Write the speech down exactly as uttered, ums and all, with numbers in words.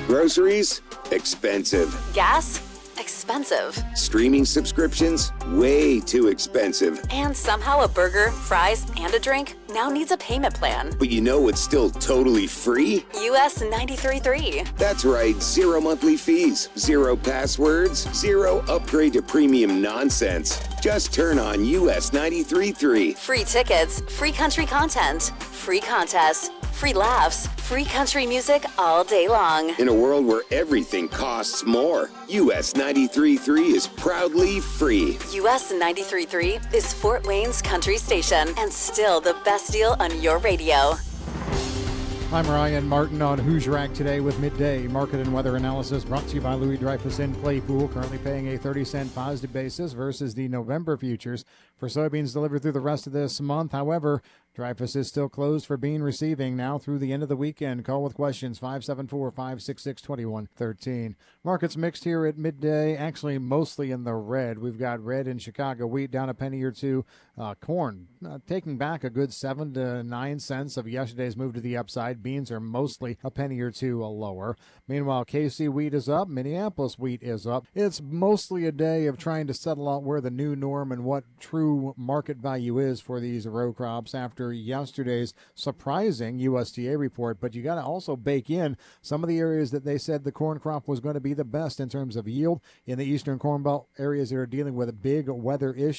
Groceries? Expensive. Gas? Expensive. Streaming subscriptions? Way too expensive. And somehow a burger, fries, and a drink now needs a payment plan. But you know what's still totally free? U S ninety-three point three. That's right, zero monthly fees, zero passwords, zero upgrade to premium nonsense. Just turn on U S ninety-three point three. Free tickets, free country content, free contests, free laughs, free country music all day long. In a world where everything costs more, U S ninety-three point three is proudly free. U S ninety-three point three is Fort Wayne's country station and still the best deal on your radio. I'm Ryan Martin on Hoosier Act today with midday market and weather analysis brought to you by Louis Dreyfus in Claypool, currently paying a thirty cent positive basis versus the November futures for soybeans delivered through the rest of this month. However, Dreyfus is still closed for bean receiving now through the end of the weekend. Call with questions five seven four, five six six, two one one three. Markets mixed here at midday, actually mostly in the red. We've got red in Chicago, wheat down a penny or two. Uh, corn uh, taking back a good seven to nine cents of yesterday's move to the upside. Beans are mostly a penny or two lower. Meanwhile, K C wheat is up. Minneapolis wheat is up. It's mostly a day of trying to settle out where the new norm and what true market value is for these row crops after yesterday's surprising U S D A report. But you got to also bake in some of the areas that they said the corn crop was going to be the best in terms of yield in the eastern Corn Belt areas that are dealing with a big weather issue.